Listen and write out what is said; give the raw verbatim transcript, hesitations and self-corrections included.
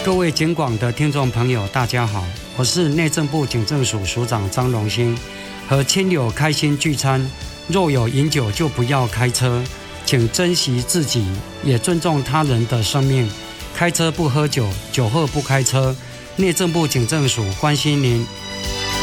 各位警广的听众朋友，大家好，我是内政部警政署署长张荣兴。和亲友开心聚餐，若有饮酒就不要开车，请珍惜自己，也尊重他人的生命。开车不喝酒，酒后不开车。内政部警政署关心您，